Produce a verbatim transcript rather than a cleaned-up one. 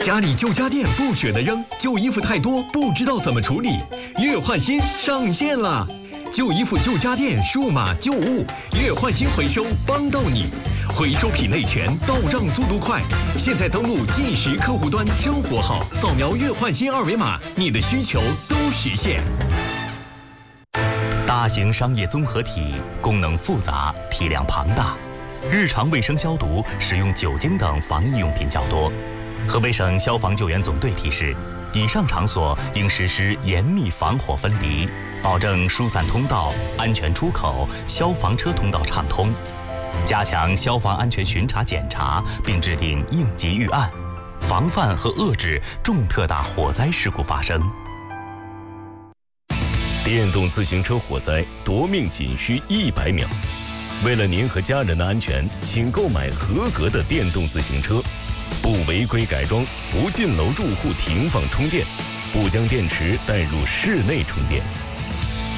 家里旧家电不舍得扔，旧衣服太多不知道怎么处理，月换新上线了。旧衣服、旧家电、数码旧物，月换新回收帮到你，回收品类全，到账速度快。现在登录即时客户端生活号，扫描月换新二维码，你的需求都实现。 大型商业综合体，功能复杂，体量庞大，日常卫生消毒使用酒精等防疫用品较多。河北省消防救援总队提示，以上场所应实施严密防火分离，保证疏散通道、安全出口、消防车通道畅通，加强消防安全巡查检查，并制定应急预案，防范和遏制重特大火灾事故发生。 电动自行车火灾夺命仅需一百秒，为了您和家人的安全，请购买合格的电动自行车，不违规改装，不进楼住户停放充电，不将电池带入室内充电。